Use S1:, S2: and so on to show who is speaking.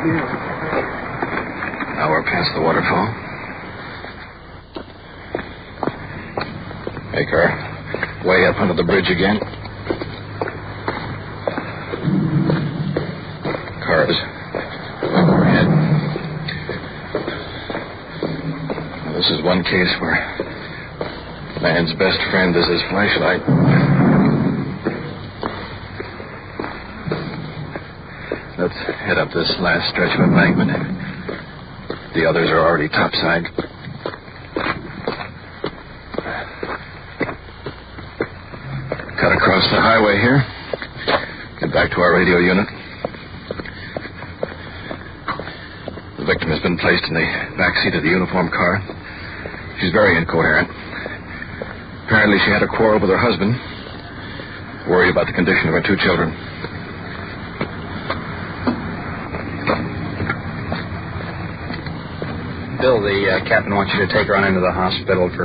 S1: Now we're past the waterfall. Hey, car. Way up under the bridge again. Cars. Overhead. Well, this is one case where man's best friend is his flashlight. Let's head up this last stretch of embankment. The others are already topside. Cut across the highway here. Get back to our radio unit. The victim has been placed in the back seat of the uniformed car. She's very incoherent. Apparently she had a quarrel with her husband. Worried about the condition of her 2 children.
S2: Bill, the captain wants you to take her on into the hospital for